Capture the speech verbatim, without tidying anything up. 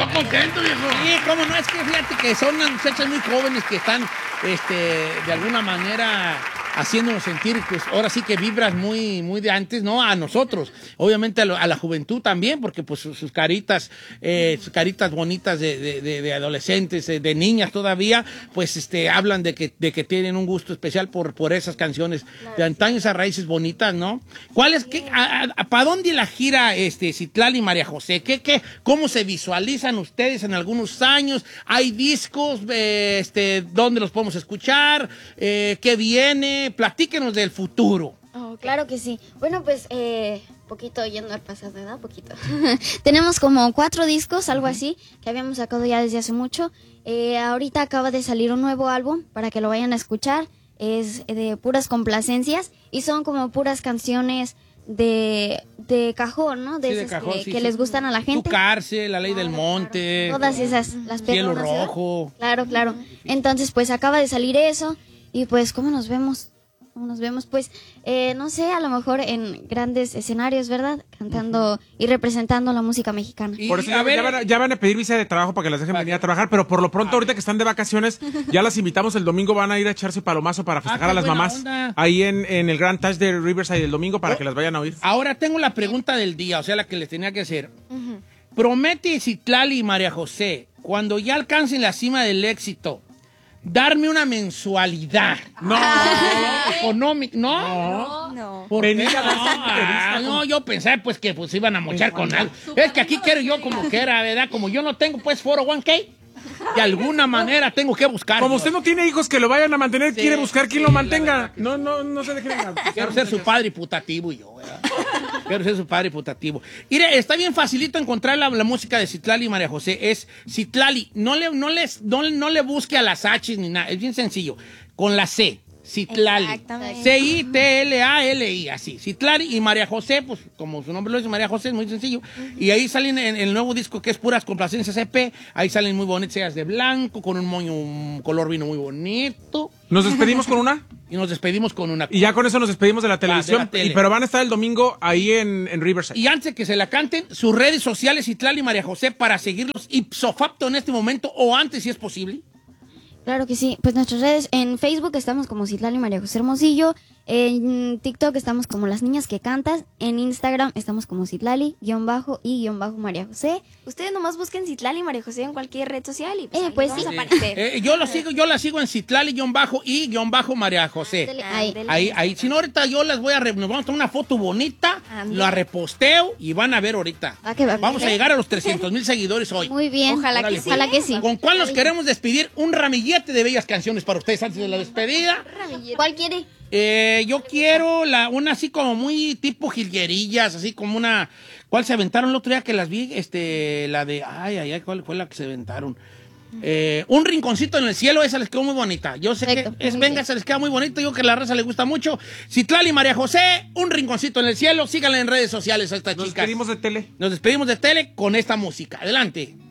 yo contento, viejo. Sí, cómo no, es que fíjate que son unas muchachas muy jóvenes que están, este, de alguna manera haciéndonos sentir, pues, ahora sí que vibras muy, muy de antes, ¿no? A nosotros. Obviamente a, lo, a la juventud también, porque pues sus, sus caritas, eh, sus caritas bonitas de, de, de, de adolescentes, de, de niñas todavía, pues, este, hablan de que, de que tienen un gusto especial por, por esas canciones de antaño, esas raíces bonitas, ¿no? ¿Cuál es, qué, para dónde la gira, este, Citlali y María José? ¿Qué, qué, cómo se visualizan ustedes en algunos años? ¿Hay discos, eh, este, dónde los podemos escuchar? Eh, ¿Qué viene? Platíquenos del futuro. Oh, claro que sí. Bueno, pues, eh, poquito yendo al pasado, ¿verdad? Poquito. Tenemos como cuatro discos, algo así, que habíamos sacado ya desde hace mucho. Eh, ahorita acaba de salir un nuevo álbum para que lo vayan a escuchar. Es de puras complacencias y son como puras canciones de, de cajón, ¿no? De Sí, de esas cajón, que, sí, que sí. les gustan a la gente. Tu cárcel, La Ley del Monte. Todas esas, las Cielo peronas, ¿verdad? Rojo. Claro, claro. Entonces, pues acaba de salir eso. Y pues, ¿cómo nos vemos? ¿Cómo nos vemos? Pues, eh, no sé, a lo mejor en grandes escenarios, ¿verdad? Cantando uh-huh. y representando la música mexicana. Y, por eso ya, ver, ya, van a, ya van a pedir visa de trabajo para que las dejen venir a trabajar, pero por lo pronto, ahorita que están de vacaciones, ya las invitamos el domingo, van a ir a echarse palomazo para festejar ah, a las mamás onda. Ahí en, en el Grand Touch de Riverside el domingo para oh, que las vayan a oír. Ahora tengo la pregunta del día, o sea, la que les tenía que hacer. Uh-huh. Promete Citlali y María José, cuando ya alcancen la cima del éxito, darme una mensualidad. No. Económica. No. No. No. ¿Por qué? No, ah, no, yo pensé pues que pues iban a mochar con algo. Es que aquí quiero yo como que era, ¿verdad? Como yo no tengo pues cuatro oh one k, de alguna manera tengo que buscar. Como usted no tiene hijos que lo vayan a mantener, sí, quiere buscar quien sí, lo mantenga. No, no, no se dejen. Quiero ser su padre putativo yo, ¿verdad? Quiero ser su padre putativo. Mire, está bien facilito encontrar la, la música de Citlali y María José. Es Citlali. No le, no, les, no, no le busque a las H ni nada. Es bien sencillo. Con la C. Citlali. C I T L A L I. Así. Citlali y María José, pues como su nombre lo dice, María José, es muy sencillo. Uh-huh. Y ahí salen en, en el nuevo disco que es Puras Complacencias E P. Ahí salen muy bonitas, ellas de blanco, con un moño, un color vino muy bonito. ¿Nos despedimos con una? Y nos despedimos con una. Y ya con eso nos despedimos de la televisión. La, de la y, pero van a estar el domingo ahí en, en Riverside. Y antes de que se la canten, sus redes sociales, Citlali y María José, para seguirlos ipso facto en este momento o antes, si es posible. Claro que sí. Pues nuestras redes, en Facebook estamos como Citlali y María José Hermosillo. En TikTok estamos como Las Niñas que Cantas. En Instagram estamos como Citlali, guión bajo y guión bajo María José. Ustedes nomás busquen Citlali y María José en cualquier red social y pues, eh, pues vamos sí. a aparecer. Eh, yo, lo sigo, yo la sigo en Citlali, guión bajo y guión bajo María José. Ahí, ahí, ahí. Si no, ahorita yo las voy a... Re, nos vamos a tomar una foto bonita, Andale. La reposteo y van a ver ahorita. ¿A qué va? Vamos a llegar a los trescientos mil seguidores hoy. Muy bien. Ojalá Órale, que sí. Ojalá que sí. ¿Con cuál nos queremos despedir? Un ramillete de bellas canciones para ustedes antes de la despedida. ¿Cuál quiere? Eh, yo quiero la, una así como muy tipo jilguerillas, así como una... ¿Cuál se aventaron el otro día que las vi? Este, la de... Ay, ay, ay, ¿cuál fue la que se aventaron? Eh, un rinconcito en el cielo, esa les quedó muy bonita. Yo sé Perfecto. que es Venga, se les queda muy bonito. Yo que la raza le gusta mucho. Citlali y María José, un rinconcito en el cielo. Síganla en redes sociales a esta chica. Nos despedimos de tele. Nos despedimos de tele con esta música. Adelante.